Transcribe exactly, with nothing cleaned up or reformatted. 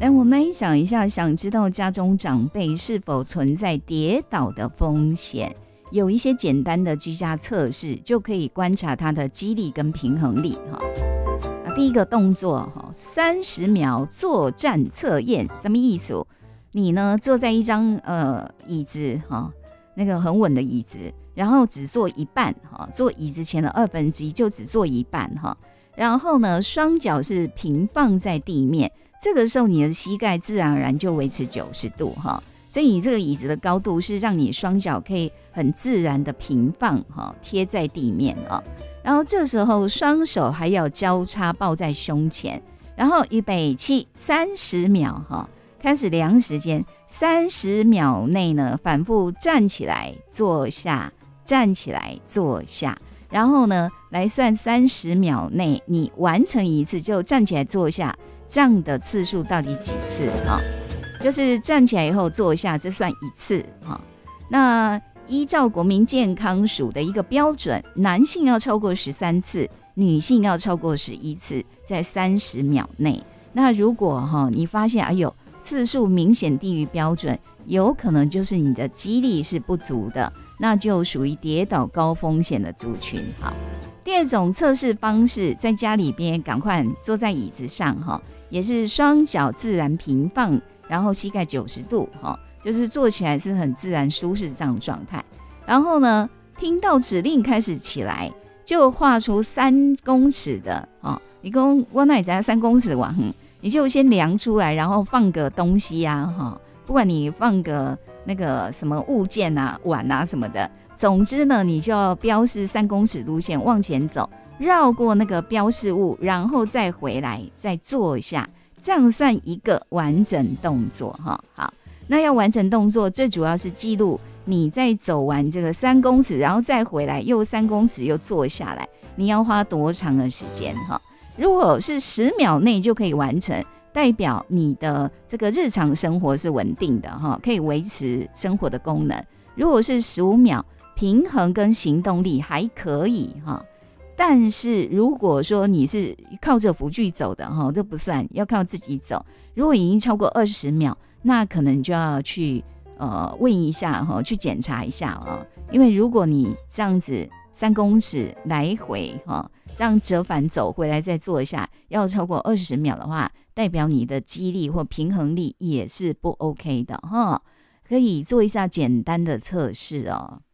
来，我们来想一下，想知道家中长辈是否存在跌倒的风险，有一些简单的居家测试就可以观察他的肌力跟平衡力哈。第一个动作哈，三十秒坐站测验，什么意思？你呢坐在一张呃椅子哈，那个很稳的椅子，然后只坐一半哈，坐椅子前的二分之一就只坐一半哈。然后呢，双脚是平放在地面，这个时候你的膝盖自然而然就维持九十度哈。所以你这个椅子的高度是让你双脚可以很自然的平放哈，贴在地面啊。然后这时候双手还要交叉抱在胸前，然后预备起，三十秒哈，开始量时间，三十秒内呢反复站起来坐下，站起来坐下。然后呢，来算三十秒内你完成一次就站起来坐下，这样的次数到底几次啊？就是站起来以后坐下，这算一次啊。那依照国民健康署的一个标准，男性要超过十三次，女性要超过十一次，在三十秒内。那如果哈你发现哎呦次数明显低于标准，有可能就是你的肌力是不足的，那就属于跌倒高风险的族群。好，第二种测试方式，在家里边赶快坐在椅子上哈，也是双脚自然平放，然后膝盖九十度哈，就是坐起来是很自然舒适这样的状态。然后呢，听到指令开始起来，就画出三公尺的哦，你跟我那里在三公尺的网，你就先量出来，然后放个东西啊哈。不管你放个那个什么物件啊、碗啊什么的，总之呢，你就要标示三公尺路线往前走，绕过那个标示物，然后再回来，再坐下，这样算一个完整动作哈。好，那要完整动作，最主要是记录你在走完这个三公尺，然后再回来又三公尺又坐下来，你要花多长的时间哈？如果是十秒内就可以完成，代表你的这个日常生活是稳定的哈，可以维持生活的功能。如果是十五秒，平衡跟行动力还可以哈。但是如果说你是靠着辅具走的哈，这不算，要靠自己走。如果已经超过二十秒，那可能就要去呃问一下哈，去检查一下啊。因为如果你这样子三公尺来回哈，这样折返走回来再坐一下，要超过二十秒的话，代表你的肌力或平衡力也是不 OK 的哈，可以做一下简单的测试哦。